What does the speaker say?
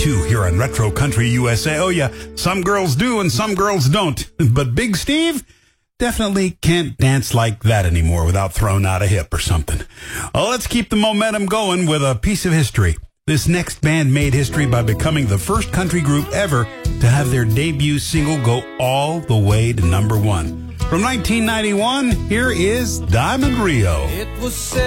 2 here on Retro Country USA. Oh yeah, some girls do and some girls don't. But Big Steve definitely can't dance like that anymore without throwing out a hip or something. Well, let's keep the momentum going with a piece of history. This next band made history by becoming the first country group ever to have their debut single go all the way to #1. From 1991, here is Diamond Rio. It was